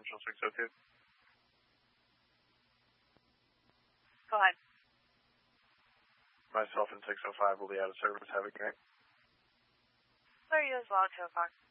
Central 602. Go ahead. Myself and 605 will be out of service. Have a good night. So are you as well, 2 o'clock.